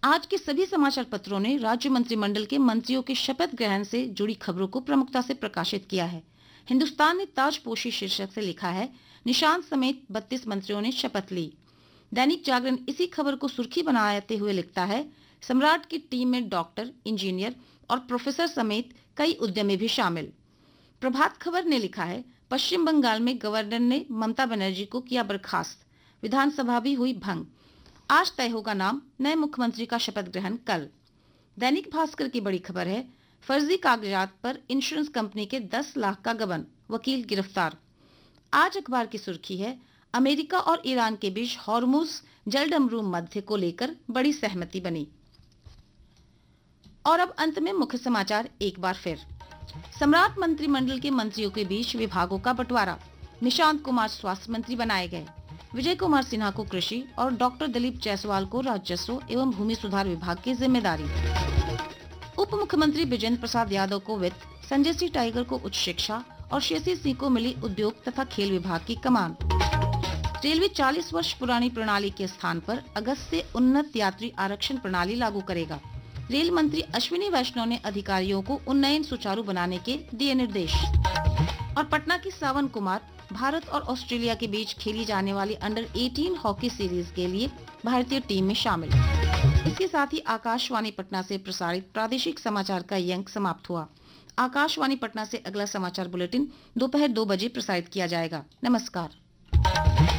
आज के सभी समाचार पत्रों ने राज्य मंत्रिमंडल के मंत्रियों के शपथ ग्रहण से जुड़ी खबरों को प्रमुखता से प्रकाशित किया है। हिंदुस्तान ने ताजपोशी शीर्षक से लिखा है, निशांत समेत 32 मंत्रियों ने शपथ ली। दैनिक जागरण इसी खबर को सुर्खी बनाते हुए लिखता है, सम्राट की टीम में डॉक्टर, इंजीनियर और प्रोफेसर समेत कई उद्यमी भी शामिल। प्रभात खबर ने लिखा है, पश्चिम बंगाल में गवर्नर ने ममता बनर्जी को किया बर्खास्त, विधानसभा भी हुई भंग। आज तय होगा नाम, नए मुख्यमंत्री का शपथ ग्रहण कल। दैनिक भास्कर की बड़ी खबर है, फर्जी कागजात पर इंश्योरेंस कंपनी के 10 लाख का गबन, वकील गिरफ्तार। आज अखबार की सुर्खी है, अमेरिका और ईरान के बीच हॉर्मुज जलडमरू मध्य को लेकर बड़ी सहमति बनी। और अब अंत में मुख्य समाचार एक बार फिर। सम्राट मंत्रिमंडल के मंत्रियों के बीच विभागों का बंटवारा, निशांत कुमार स्वास्थ्य मंत्री बनाए गए, विजय कुमार सिन्हा को कृषि और डॉक्टर दिलीप जायसवाल को राजस्व एवं भूमि सुधार विभाग की जिम्मेदारी। उप मुख्यमंत्री बिजेंद्र प्रसाद यादव को वित्त, संजय सिंह टाइगर को उच्च शिक्षा और शशि सिंह को मिली उद्योग तथा खेल विभाग की कमान। रेलवे 40 वर्ष पुरानी प्रणाली के स्थान पर अगस्त से उन्नत यात्री आरक्षण प्रणाली लागू करेगा। रेल मंत्री अश्विनी वैष्णव ने अधिकारियों को उन्नयन सुचारू बनाने के दिए निर्देश। और पटना की सावन कुमार भारत और ऑस्ट्रेलिया के बीच खेली जाने वाली अंडर 18 हॉकी सीरीज के लिए भारतीय टीम में शामिल। इसके साथ ही आकाशवाणी पटना से प्रसारित प्रादेशिक समाचार का ये अंक समाप्त हुआ। आकाशवाणी पटना से अगला समाचार बुलेटिन दोपहर 2 बजे प्रसारित किया जाएगा। नमस्कार।